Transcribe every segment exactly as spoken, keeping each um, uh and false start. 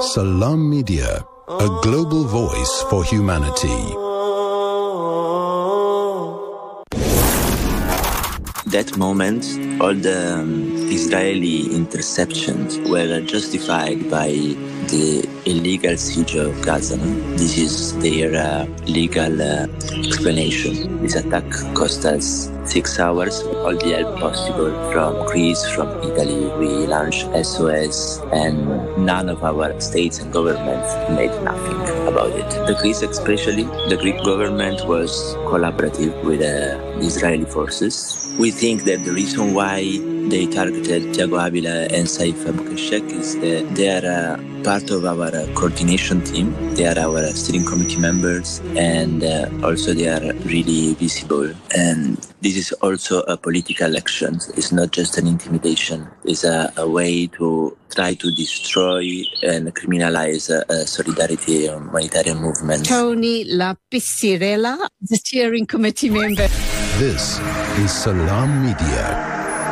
Salam Media, a global voice for humanity. That moment, all the um, Israeli interceptions were justified by the illegal siege of Gaza. This is their uh, legal uh, explanation. This attack cost us six hours, all the help possible from Greece, from Italy. We launched S O S, and none of our states and governments made nothing about it. The Greece, especially, the Greek government was collaborative with uh, the Israeli forces. We think that the reason why they targeted Thiago Avila and Saif Abukashek is that they are uh, part of our uh, coordination team. They are our uh, steering committee members, and uh, also they are really visible. And this is also a political action. It's not just an intimidation. It's a, a way to try to destroy and criminalize a, a solidarity and humanitarian movement. Tony Lapiscirella, the steering committee member. This is Salam Media.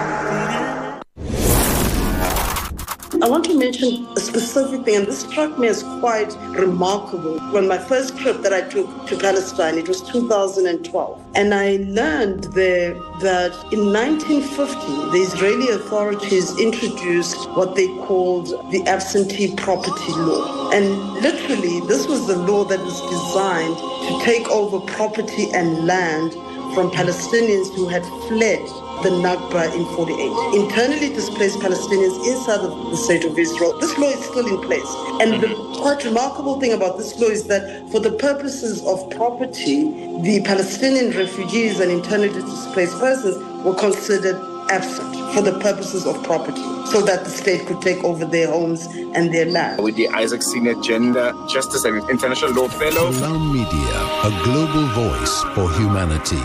I want to mention a specific thing, and this struck me as quite remarkable. When my first trip that I took to Palestine, it was two thousand twelve, and I learned there that in nineteen fifty, the Israeli authorities introduced what they called the absentee property law. And literally, this was the law that was designed to take over property and land from Palestinians who had fled the Nakba in forty-eight. Internally displaced Palestinians inside of the state of Israel. This law is still in place. And the quite remarkable thing about this law is that for the purposes of property, the Palestinian refugees and internally displaced persons were considered absent for the purposes of property, so that the state could take over their homes and their land. With the Isaac Senior Gender Justice and International Law Fellow. Salam Media, a global voice for humanity.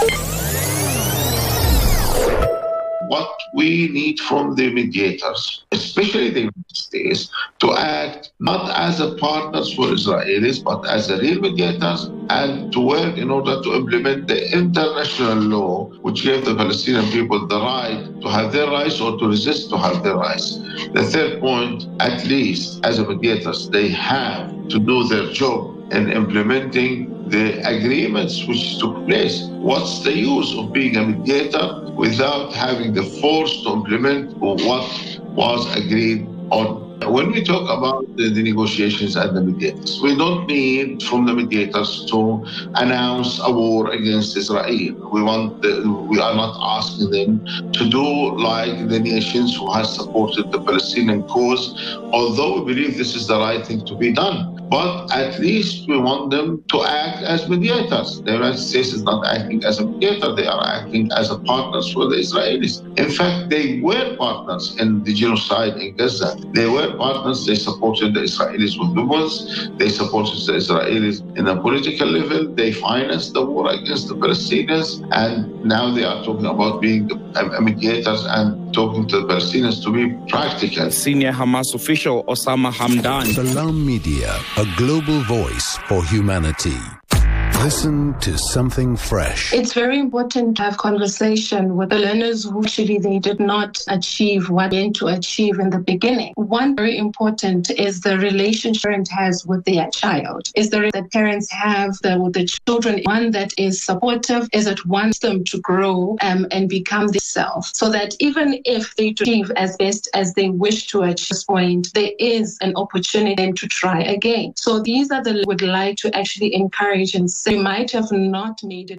What we need from the mediators, especially the United States, to act not as a partners for Israelis, but as a real mediators, and to work in order to implement the international law, which gave the Palestinian people the right to have their rights or to resist to have their rights. The third point, at least as a mediators, they have to do their job in implementing the agreements which took place. What's the use of being a mediator without having the force to implement what was agreed on? When we talk about the, the negotiations and the mediators, we don't need from the mediators to announce a war against Israel. We want the, we are not asking them to do like the nations who have supported the Palestinian cause, although we believe this is the right thing to be done. But at least we want them to act as mediators. The United States is not acting as a mediator, they are acting as a partners for the Israelis. In fact, they were partners in the genocide in Gaza. They were partners, they supported the Israelis with weapons, they supported the Israelis in a political level, they financed the war against the Palestinians, and now they are talking about being mediators and talking to the Palestinians to be practical. Senior Hamas official Osama Hamdan. Salam Media, a global voice for humanity. Listen to something fresh. It's very important to have conversation with the learners who actually they did not achieve what they meant to achieve in the beginning. One very important is the relationship parent has with their child. Is the that parents have the, with the children, one that is supportive, is that wants them to grow um, and become themselves, so that even if they achieve as best as they wish to achieve this point, there is an opportunity to try again. So these are the would like to actually encourage and say, you might have not made it.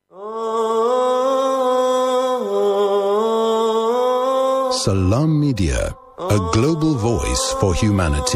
Salam Media, a global voice for humanity.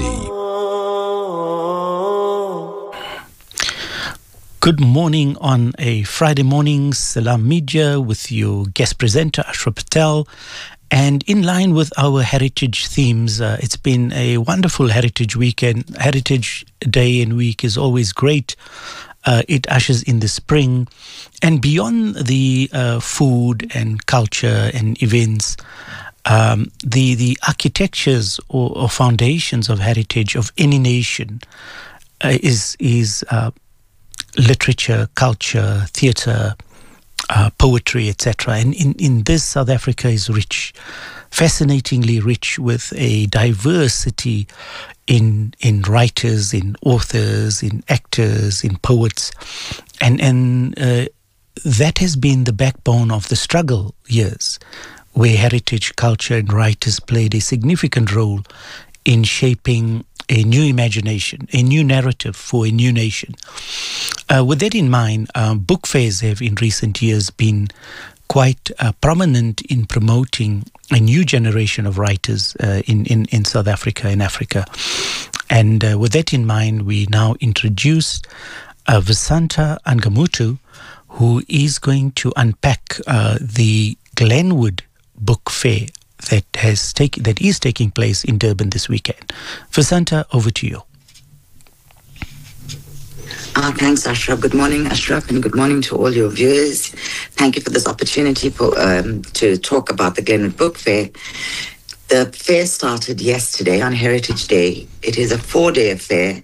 Good morning on a Friday morning, Salam Media with your guest presenter Ashra Patel. And in line with our heritage themes, uh, it's been a wonderful Heritage Weekend. Heritage Day and Week is always great. Uh, it ushers in the spring, and beyond the uh, food and culture and events, um, the the architectures or, or foundations of heritage of any nation uh, is is uh, literature, culture, theatre, uh, poetry, et cetera. And in in this, South Africa is rich. fascinatingly rich with a diversity in in writers, in authors, in actors, in poets, and and uh, that has been the backbone of the struggle years, where heritage, culture, and writers played a significant role in shaping a new imagination, a new narrative for a new nation. Uh, with that in mind, uh, book fairs have in recent years been quite uh, prominent in promoting a new generation of writers uh, in, in, in South Africa, in Africa. And uh, with that in mind, we now introduce uh, Vasantha Angamutu, who is going to unpack uh, the Glenwood Book Fair that has take, that is taking place in Durban this weekend. Vasantha, over to you. Uh, thanks, Ashraf. Good morning, Ashraf, and good morning to all your viewers. Thank you for this opportunity for um, to talk about the Glenwood Book Fair. The fair started yesterday on Heritage Day. It is a four-day affair,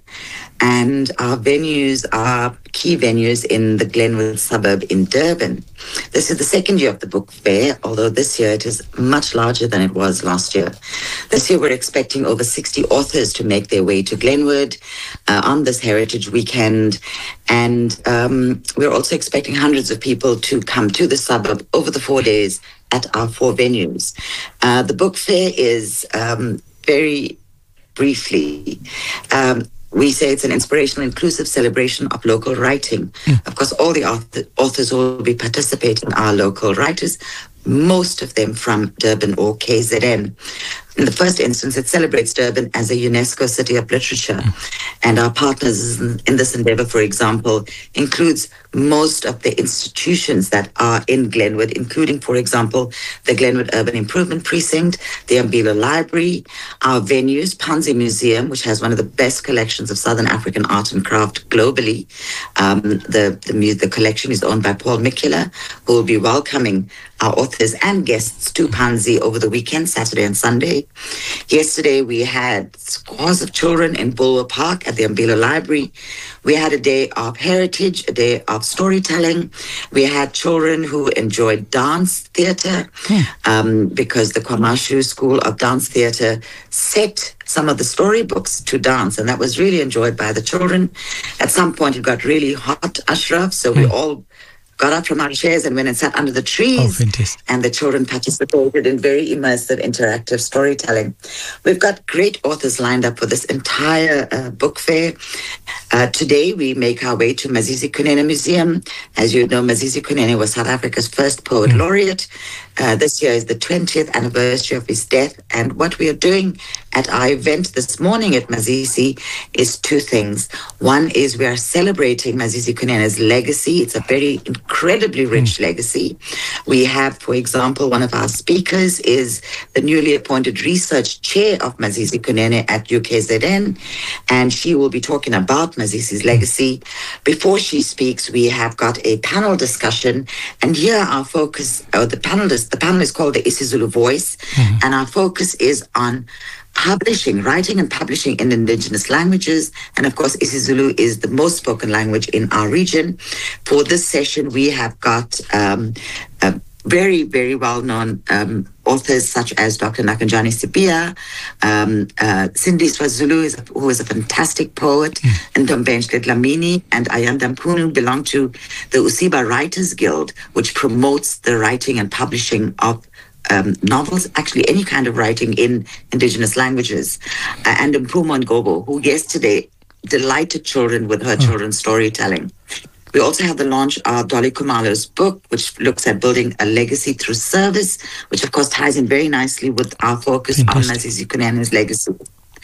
and our venues are key venues in the Glenwood suburb in Durban. This is the second year of the book fair, although this year it is much larger than it was last year. This year we're expecting over sixty authors to make their way to Glenwood uh, on this Heritage Weekend, and um, we're also expecting hundreds of people to come to the suburb over the four days at our four venues. Uh, the book fair is um, very briefly, um, we say it's an inspirational, inclusive celebration of local writing. Mm. Of course, all the author, authors will be participating are local writers, most of them from Durban or K Z N. In the first instance, it celebrates Durban as a UNESCO City of Literature. Mm. And our partners in, in this endeavor, for example, includes most of the institutions that are in Glenwood, including, for example, the Glenwood Urban Improvement Precinct, the Umbila Library, our venues, Panzi Museum, which has one of the best collections of Southern African art and craft globally. Um, the, the, the collection is owned by Paul Mikula, who will be welcoming our authors and guests to Panzi over the weekend, Saturday and Sunday. Yesterday, we had scores of children in Bulwer Park at the Umbila Library. We had a day of heritage, a day of storytelling. We had children who enjoyed dance theatre hmm. um, because the Kwamashu School of Dance Theatre set some of the storybooks to dance, and that was really enjoyed by the children. At some point, it got really hot, Ashraf, so hmm. we all got up from our chairs and went and sat under the trees. Oh, and the children participated in very immersive, interactive storytelling. We've got great authors lined up for this entire uh, book fair. Uh, today, we make our way to Mazizi Kunene Museum. As you know, Mazizi Kunene was South Africa's first poet mm. laureate. Uh, this year is the twentieth anniversary of his death. And what we are doing at our event this morning at Mazizi is two things. One is we are celebrating Mazizi Kunene's legacy. It's a very incredibly rich mm. legacy. We have, for example, one of our speakers is the newly appointed research chair of Mazizi Kunene at U K Z N, and she will be talking about Mazizi's legacy. Before she speaks, we have got a panel discussion, and here our focus, or the panel, the panel is called the isiZulu Voice, mm-hmm. and our focus is on publishing, writing and publishing in indigenous languages. And of course, isiZulu is the most spoken language in our region. For this session, we have got um, a very, very well-known um, authors such as Doctor Nakanjani Sipia, um, uh, Cindy Swazulu, is, who is a fantastic poet, mm. and Ntombenhle Dlamini and Ayanda Mpunu belong to the Usiba Writers Guild, which promotes the writing and publishing of Um, novels, actually any kind of writing in indigenous languages. Uh, and Mpuma Ngobo, who yesterday delighted children with her oh. children's storytelling. We also have the launch of Dolly Kumalo's book, which looks at building a legacy through service, which of course ties in very nicely with our focus on Mazizi Kunene's legacy.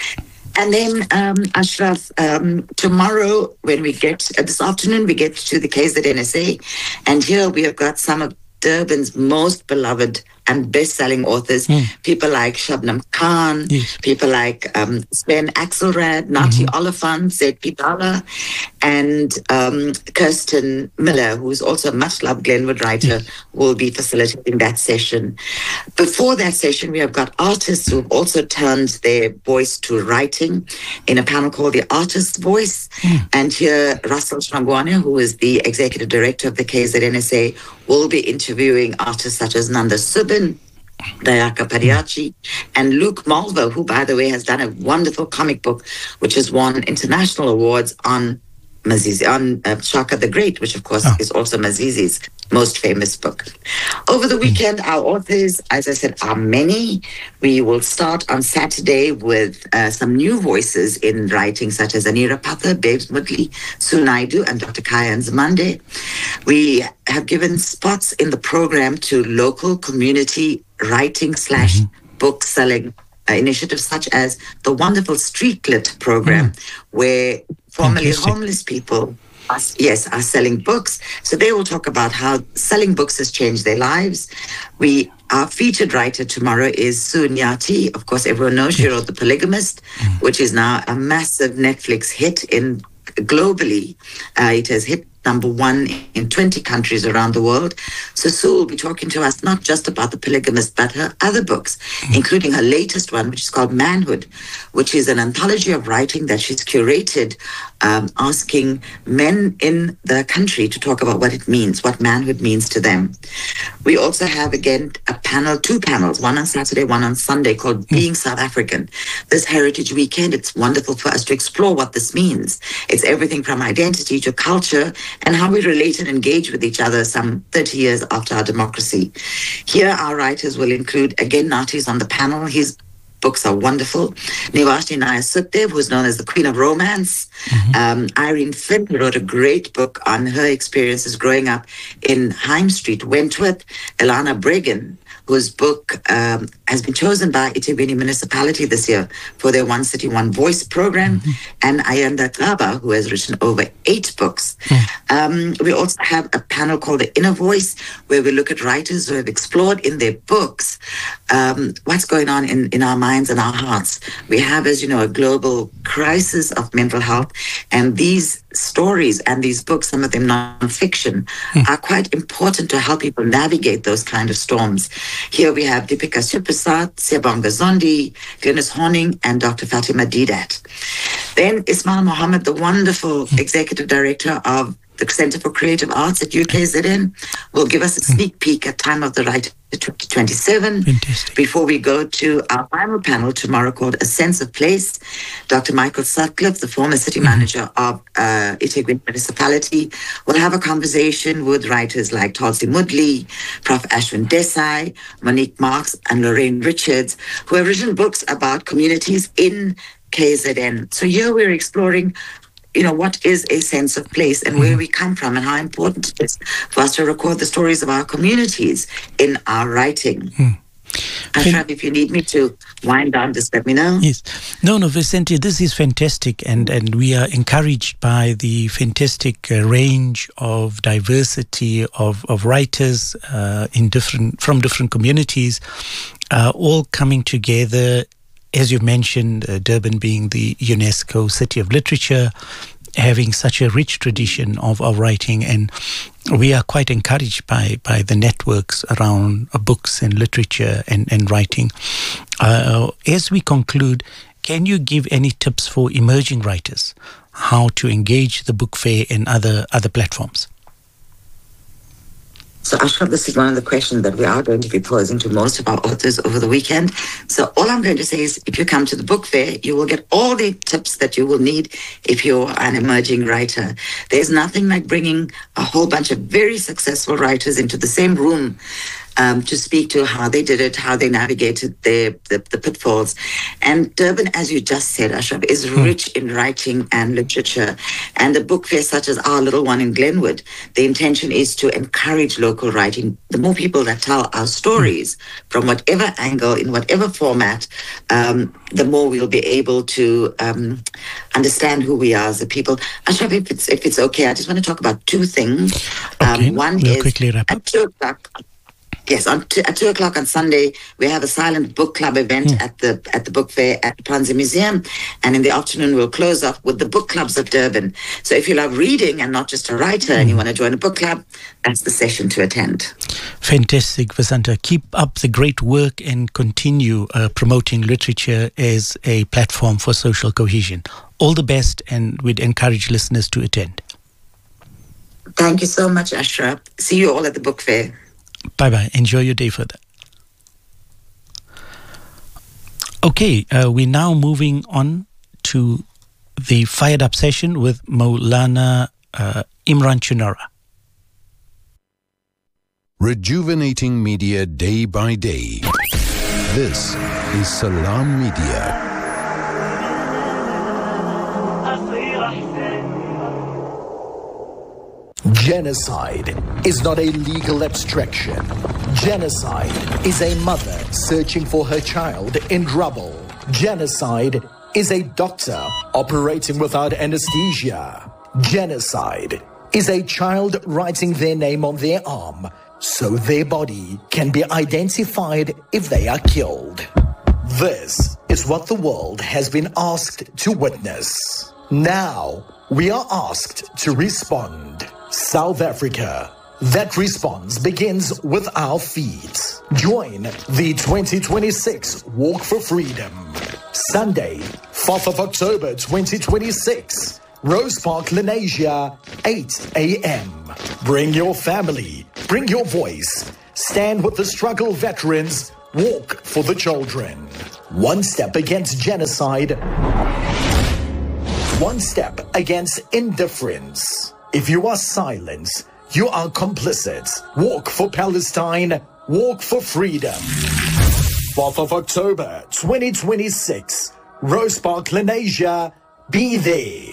And then, um, Ashraf, um, tomorrow when we get, uh, this afternoon, we get to the K Z N S A, and here we have got some of Durban's most beloved and best-selling authors, mm. people like Shabnam Khan, yes. people like um, Sven Axelrad, Nati mm-hmm. Oliphant, Zed Pidala, and um, Kirsten Miller, who is also a much-loved Glenwood writer, yes. will be facilitating that session. Before that session, we have got artists who have also turned their voice to writing in a panel called The Artist's Voice. Mm. And here, Russell Shangwane, who is the executive director of the K Z N S A, will be interviewing artists such as Nanda Subin, Dayaka Padiachi, and Luke Malvo, who, by the way, has done a wonderful comic book, which has won international awards on Mazizi, on uh, Shaka the Great, which, of course, oh. is also Mazizi's most famous book. Over the weekend, our authors, as I said, are many. We will start on Saturday with uh, some new voices in writing, such as Anira Patha, Babes Mudli, Sunaidu, and Doctor Kaya Nzimande. We have given spots in the program to local community writing slash book selling uh, initiatives, such as the wonderful Street Lit program, mm. where formerly homeless people are, yes, are selling books. So they will talk about how selling books has changed their lives. We Our featured writer tomorrow is Sue Nyati. Of course, everyone knows she wrote The Polygamist, mm. which is now a massive Netflix hit in globally. Uh, it has hit number one in twenty countries around the world. So Sue will be talking to us not just about The Polygamist, but her other books, mm. including her latest one, which is called Manhood, which is an anthology of writing that she's curated, um, asking men in the country to talk about what it means, what manhood means to them. We also have, again, a panel, two panels, one on Saturday, one on Sunday, called mm. Being South African. This Heritage Weekend, it's wonderful for us to explore what this means. It's everything from identity to culture, and how we relate and engage with each other some thirty years after our democracy. Here, our writers will include, again, Nati's on the panel. His books are wonderful. Nivashni Naya Sukhdev, who's known as the Queen of Romance. Mm-hmm. Um, Irene Finn wrote a great book on her experiences growing up in Hime Street, Wentworth. Elana Bregan, whose book um, has been chosen by eThekwini Municipality this year for their One City, One Voice program, mm-hmm. and Ayanda Tlaba, who has written over eight books. Mm-hmm. Um, we also have a panel called The Inner Voice, where we look at writers who have explored in their books um, what's going on in, in our minds and our hearts. We have, as you know, a global crisis of mental health, and these stories and these books, some of them non-fiction, mm. are quite important to help people navigate those kind of storms. Here we have Deepika Suprasad, Siyabonga Zondi, Glynis Horning, and Doctor Fatima Didat. Then Ismail Mohammed, the wonderful mm. executive director of the Center for Creative Arts at U K Z N, will give us a sneak peek at Time of the Writer twenty twenty-seven. Fantastic. Before we go to our final panel tomorrow called A Sense of Place. Doctor Michael Sutcliffe, the former city manager of uh, eThekwini Municipality, will have a conversation with writers like Tulsi Mudli, Professor Ashwin Desai, Monique Marks, and Lorraine Richards, who have written books about communities in K Z N. So here we're exploring, you know, what is a sense of place and where we come from, and how important it is for us to record the stories of our communities in our writing. Mm. Ashraf, if you need me to wind down, just let me know. Yes. No, no, Vicente, this is fantastic, and, and we are encouraged by the fantastic uh, range of diversity of, of writers uh, in different from different communities, uh, all coming together. As you mentioned, uh, Durban being the UNESCO City of Literature, having such a rich tradition of, of writing, and we are quite encouraged by, by the networks around uh, books and literature and, and writing. Uh, as we conclude, can you give any tips for emerging writers, how to engage the book fair and other, other platforms? So, Ashraf, this is one of the questions that we are going to be posing to most of our authors over the weekend. So all I'm going to say is, if you come to the book fair, you will get all the tips that you will need if you're an emerging writer. There's nothing like bringing a whole bunch of very successful writers into the same room Um, to speak to how they did it, how they navigated their, the, the pitfalls. And Durban, as you just said, Ashraf, is mm. rich in writing and literature. And a book fair such as our little one in Glenwood, the intention is to encourage local writing. The more people that tell our stories mm. from whatever angle, in whatever format, um, the more we'll be able to um, understand who we are as a people. Ashraf, if it's, if it's okay, I just want to talk about two things. Okay. Um, one we'll is quickly wrap up. At two o'clock, Yes, on t- at two o'clock on Sunday, we have a silent book club event mm. at the at the book fair at the Panzi Museum. And in the afternoon, we'll close off with the book clubs of Durban. So if you love reading and not just a writer mm. and you want to join a book club, that's the session to attend. Fantastic, Vasanta. Keep up the great work and continue uh, promoting literature as a platform for social cohesion. All the best, and we'd encourage listeners to attend. Thank you so much, Ashraf. See you all at the book fair. Bye-bye. Enjoy your day further. Okay, uh, we're now moving on to the Fired Up session with Maulana uh, Imran Chinara. Rejuvenating media day by day. This is Salam Media. Genocide is not a legal abstraction. Genocide is a mother searching for her child in rubble. Genocide is a doctor operating without anesthesia. Genocide is a child writing their name on their arm so their body can be identified if they are killed. This is what the world has been asked to witness. Now, we are asked to respond. South Africa. That response begins with our feet. Join the twenty twenty-six Walk for Freedom. Sunday, fourth of October twenty twenty-six. Rose Park, Lenasia, eight a.m. Bring your family. Bring your voice. Stand with the struggle veterans. Walk for the children. One step against genocide. One step against indifference. If you are silent, you are complicit. Walk for Palestine. Walk for freedom. fourth of October twenty twenty-six. Rose Park, Lenasia. Be there.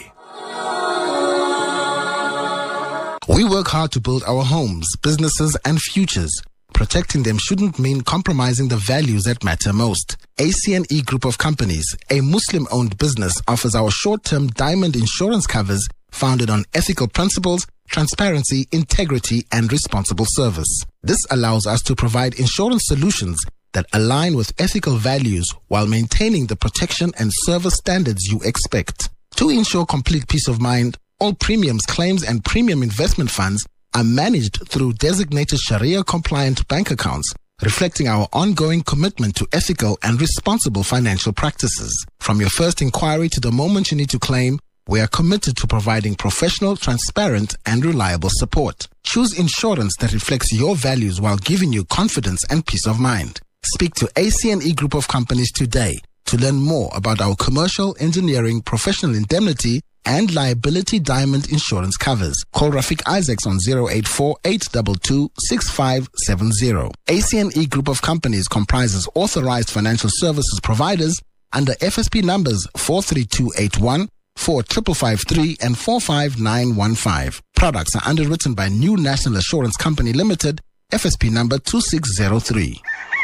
We work hard to build our homes, businesses, and futures. Protecting them shouldn't mean compromising the values that matter most. A C N E Group of Companies, a Muslim-owned business, offers our short-term diamond insurance covers founded on ethical principles, transparency, integrity, and responsible service. This allows us to provide insurance solutions that align with ethical values while maintaining the protection and service standards you expect. To ensure complete peace of mind, all premiums, claims, and premium investment funds are managed through designated Sharia-compliant bank accounts, reflecting our ongoing commitment to ethical and responsible financial practices. From your first inquiry to the moment you need to claim, we are committed to providing professional, transparent, and reliable support. Choose insurance that reflects your values while giving you confidence and peace of mind. Speak to A C N E Group of Companies today to learn more about our commercial, engineering, professional indemnity, and liability diamond insurance covers. Call Rafiq Isaacs on zero eight four, eight two two, six five seven zero. A C N E Group of Companies comprises authorized financial services providers under F S P numbers four three two eight one, four five five three, and four five nine one five. Products are underwritten by New National Assurance Company Limited, F S P number two six zero three.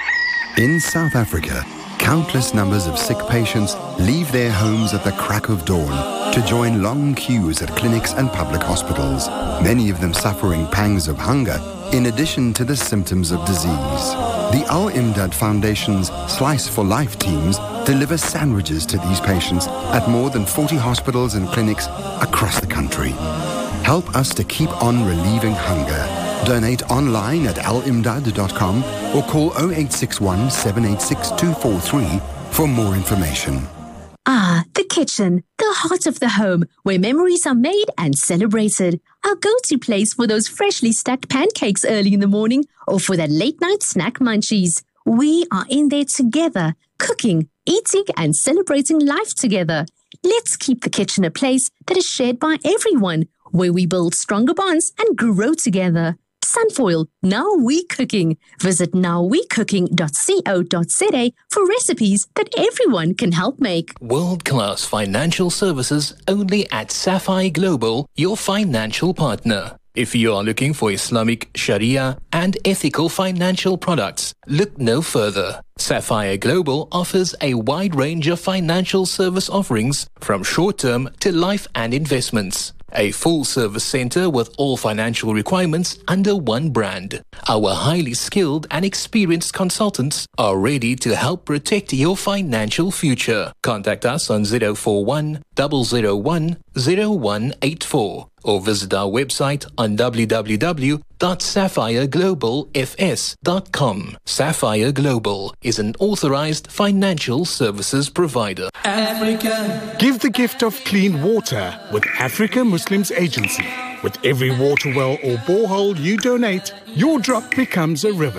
In South Africa, countless numbers of sick patients leave their homes at the crack of dawn to join long queues at clinics and public hospitals, many of them suffering pangs of hunger in addition to the symptoms of disease. The Al Imdad Foundation's Slice for Life teams deliver sandwiches to these patients at more than forty hospitals and clinics across the country. Help us to keep on relieving hunger. Donate online at al imdad dot com or call zero eight six one, seven eight six, two four three for more information. Ah, the kitchen, the heart of the home, where memories are made and celebrated. Our go-to place for those freshly stacked pancakes early in the morning or for that late-night snack munchies. We are in there together, cooking, eating, and celebrating life together. Let's keep the kitchen a place that is shared by everyone, where we build stronger bonds and grow together. Sunfoil, Now We Cooking. Visit now we cooking dot co dot za for recipes that everyone can help make. World-class financial services only at Sapphire Global, your financial partner. If you are looking for Islamic, Sharia, and ethical financial products, look no further. Sapphire Global offers a wide range of financial service offerings from short-term to life and investments. A full-service center with all financial requirements under one brand. Our highly skilled and experienced consultants are ready to help protect your financial future. Contact us on zero four one, zero zero one, zero one eight four or visit our website on w w w dot sapphire global f s dot com. Sapphire Global is an authorized financial services provider. Africa. Give the gift of clean water with Africa Muslims Agency. With every water well or borehole you donate, your drop becomes a river.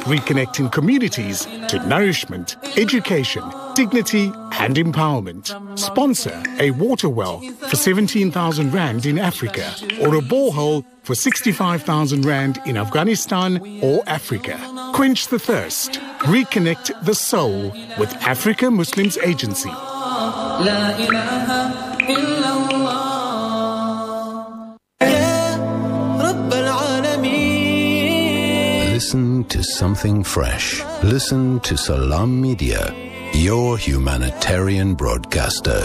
reconnecting communities to nourishment, education, dignity and empowerment. Sponsor a water well for seventeen thousand rand in Africa or a borehole for sixty-five thousand rand in Afghanistan or Africa. Quench the thirst. Reconnect the soul with Africa Muslims Agency. Listen to something fresh. Listen to Salam Media, your humanitarian broadcaster.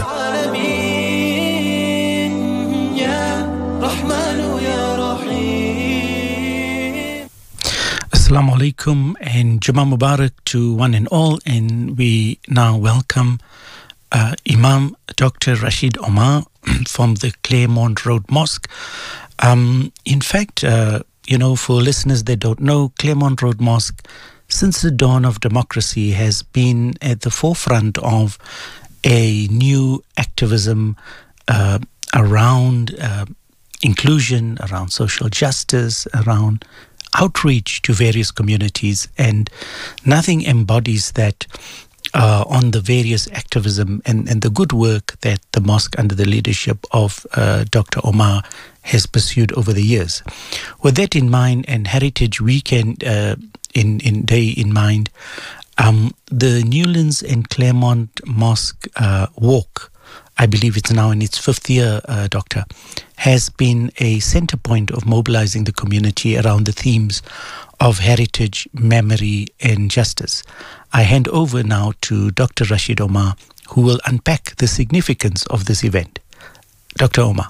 Assalamu alaikum and Jummah Mubarak to one and all, and we now welcome uh, Imam Doctor Rashid Omar from the Claremont Road Mosque. Um, in fact, uh, you know, for listeners that don't know, Claremont Road Mosque, since the dawn of democracy, has been at the forefront of a new activism uh, around uh, inclusion, around social justice, around outreach to various communities, and nothing embodies that uh, on the various activism and, and the good work that the mosque under the leadership of uh, Doctor Omar has pursued over the years. With that in mind and Heritage Weekend uh, in, in day in mind, um, the Newlands and Claremont Mosque uh, Walk, I believe it's now in its fifth year, uh, Doctor, has been a center point of mobilizing the community around the themes of heritage, memory, and justice. I hand over now to Doctor Rashid Omar, who will unpack the significance of this event. Doctor Omar.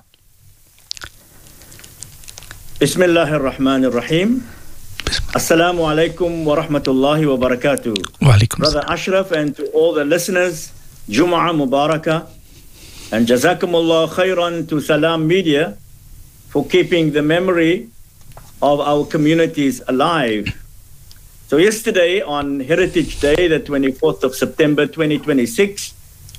Bismillahir Rahmanir Rahim. Assalamu alaikum wa rahmatullahi wa barakatuh. Wa alaikum. Brother Ashraf, and to all the listeners, Jum'ah Mubarakah. And Jazakumullah khairan to Salam Media for keeping the memory of our communities alive. So yesterday on Heritage Day, the twenty-fourth of September twenty twenty-six,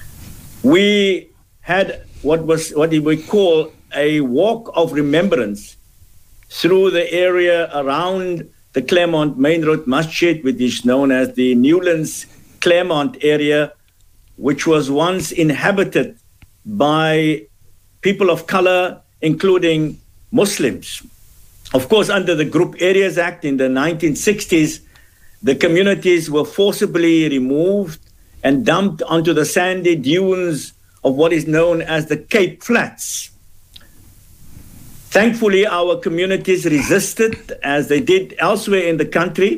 we had what was what we call a walk of remembrance through the area around the Claremont Main Road Masjid, which is known as the Newlands Claremont area, which was once inhabited by people of color, including Muslims. Of course, under the Group Areas Act in the nineteen sixties, the communities were forcibly removed and dumped onto the sandy dunes of what is known as the Cape Flats. Thankfully, our communities resisted, as they did elsewhere in the country,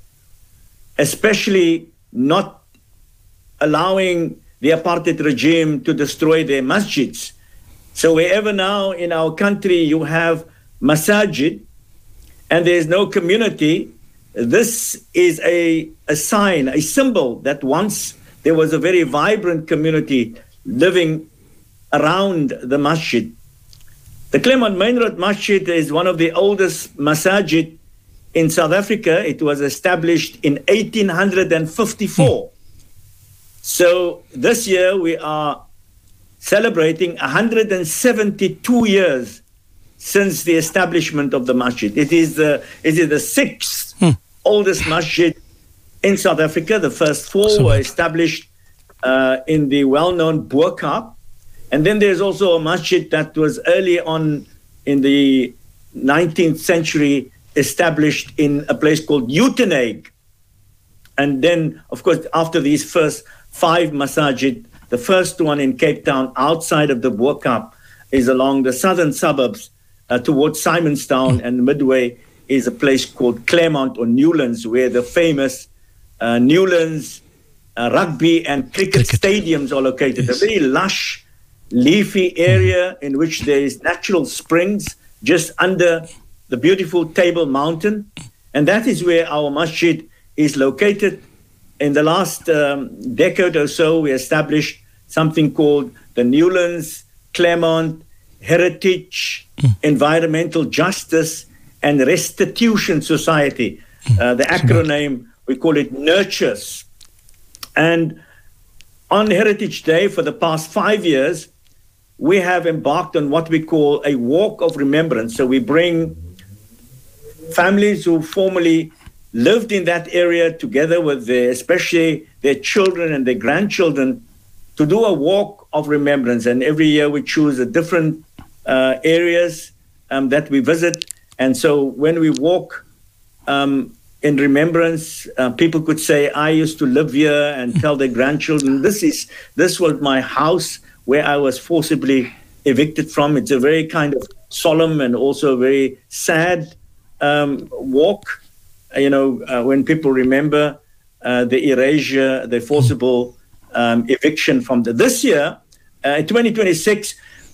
especially not allowing the apartheid regime to destroy their masjids. So wherever now in our country you have masajid and there is no community, this is a, a sign, a symbol that once there was a very vibrant community living around the masjid. The Claremont Main Road Masjid is one of the oldest masajid in South Africa. It was established in eighteen fifty-four. Mm. So this year we are celebrating one hundred seventy-two years since the establishment of the masjid. It is the, it is the sixth hmm. oldest masjid in South Africa. The first four so were established uh, in the well-known Bo-Kaap. And then there's also a masjid that was early on in the nineteenth century established in a place called Uitenhage. And then, of course, after these first five masajid, the first one in Cape Town outside of the Bo-Kaap is along the southern suburbs uh, towards Simonstown, and midway is a place called Claremont or Newlands, where the famous uh, Newlands uh, rugby and cricket, cricket stadiums are located. Yes. A very lush, leafy area in which there is natural springs just under the beautiful Table Mountain. And that is where our masjid is located. In the last um, decade or so, we established something called the Newlands Claremont Heritage, mm. Environmental Justice and Restitution Society. Mm. Uh, the acronym, we call it NURTURES. And on Heritage Day for the past five years, we have embarked on what we call a walk of remembrance. So we bring families who formerly lived in that area together with their, especially their children and their grandchildren, to do a walk of remembrance. And every year we choose a different uh, areas um, that we visit. And so when we walk um, in remembrance, uh, people could say, I used to live here, and tell their grandchildren, this is this was my house where I was forcibly evicted from. It's a very kind of solemn and also very sad um, walk, you know, uh, when people remember uh, the erasure, the forcible um, eviction from the... This year, uh, in twenty twenty-six,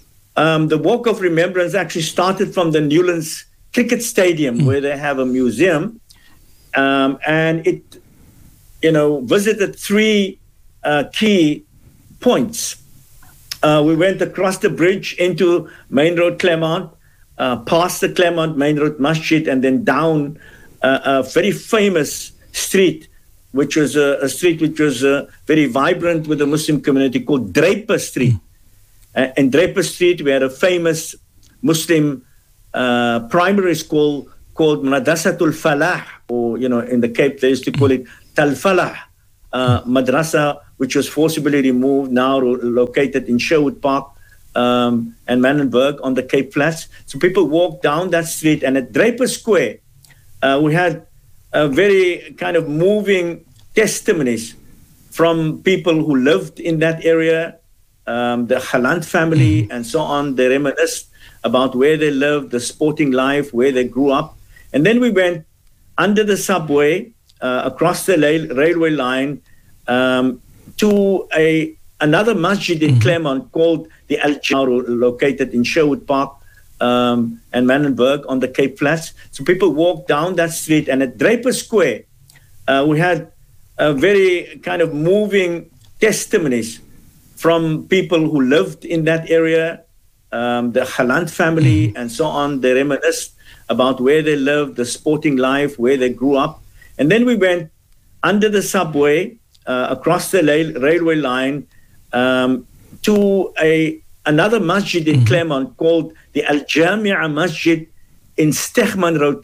um, the Walk of Remembrance actually started from the Newlands Cricket Stadium, mm. where they have a museum, um, and it, you know, visited three uh, key points. Uh, we went across the bridge into Main Road Claremont, uh, past the Claremont Main Road Masjid, and then down uh, a very famous street, which was a, a street which was uh, very vibrant with the Muslim community, called Draper Street. Uh, in Draper Street, we had a famous Muslim uh, primary school called Madrasatul Falah, or, you know, in the Cape, they used to call it Tal Falah uh, Madrasa, which was forcibly removed, now located in Sherwood Park um, and Manenberg on the Cape Flats. So people walked down that street, and at Draper Square, uh, we had a very kind of moving testimonies from people who lived in that area, um, the Halant family and so on. They reminisced about where they lived, the sporting life, where they grew up. And then we went under the subway, uh, across the la- railway line, um, to a another masjid in mm-hmm. Claremont called the Al Jawr, located in Sherwood Park um, and Manenberg on the Cape Flats. So people walked down that street, and at Draper Square, uh, we had a very kind of moving testimonies from people who lived in that area, um, the Halant family mm-hmm. and so on. They reminisced about where they lived, the sporting life, where they grew up. And then we went under the subway, Uh, across the la- railway line um, to a another masjid in mm-hmm. Claremont called the Al Jamia Masjid in Stegman Road,